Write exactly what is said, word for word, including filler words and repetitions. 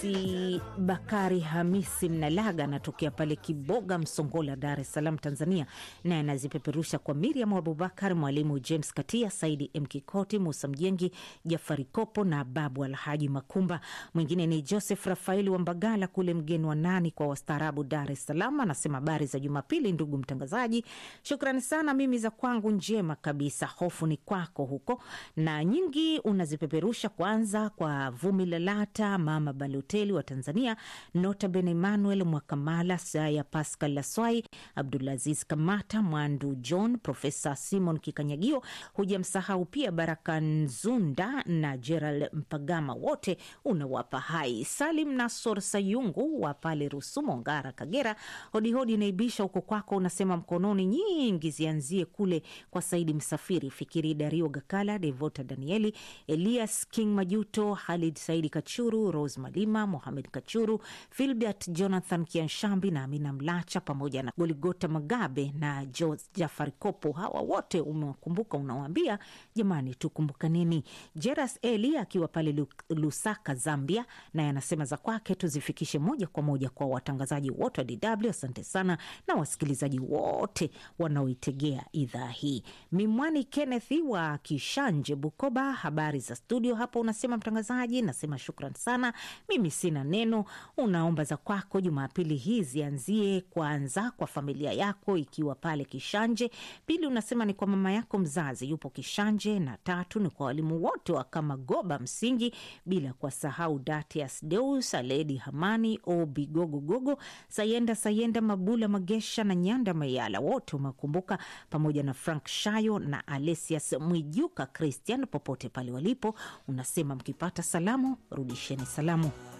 Hamisi Bakari Hamisi Mnalaga anatokea pale Kiboga Msongola, Dar es Salaam, Tanzania, na anazipeperusha kwa Miriam Abubakar, Mwalimu James Katia, Saidi M Kikoti, Musa Mjengi, Jafari Kopo na Babu Alhaji Makumba. Mwingine ni Joseph Rafaeli wa Mbagala kule Mgeni wa Nani kwa Wastaarabu, Dar es Salaam, anasema habari za Jumapili ndugu mtangazaji. Shukrani sana, mimi za kwangu njema kabisa, hofu ni kwako huko. Na nyingi unazipeperusha kwanza kwa Vumi Lalata, Mama Baloteli wa Tanzania, Nota Ben Emmanuel Mwakamala, Saya Pascal Laswai, Abdulaziz Kamata, Mwandu John, Profesa Simon Kikanyagio, hujamsahau pia Baraka Nzunda na Gerald Mpagama, wote unawapa hai. Salim Nasor Sayungu wa pale Rusumo, Ngara, Kagera, hodi hodi naibisha huko kwako, unasema mkononi nyingi zianzie kule kwa Saidi Msafiri, Fikiri Dario Gakala, Devota Danieli, Elias King Majuto, Halid Saidi Kachuru, Rose Malima, Mohamed Kachuru, Philbert Jonathan Kianshambi na Amina Mlacha, pamoja na Goligota Magabe na Jafari Kopo. Hawa wote umewakumbuka, unawaambia jamani tukumbuka nini. Jeras Eli akiwa pale Lusaka, Zambia, na anasema za kwake tuzifikishe moja kwa moja kwa watangazaji wote wa D W. Asante sana na wasikilizaji wote wanaoitegea idhaa hii. Mimwani Kenneth wa Kishanje, Bukoba, habari za studio hapo, unasema mtangazaji, nasema shukran sana, mimi sina neno. Unaomba za kwako Jumapili hii zianzie kwanza kwa familia yako ikiwa pale Kishanje, pili unasema ni kwa mama yako mzazi yupo Kishanje, na tatu ni kwa walimu wote wa Kamagoba Msingi, bila kwa sahau Datias Deus, Aledi Hamani, Obi Gogo Gogo, Sayenda Sayenda, Mabula Magesha na Nyanda Mayala, wote umekumbuka, pamoja na Frank Shayo na Alesias Mwijuka Christian, popote pale walipo. Unasema mkipata salamu rudisheni salamu.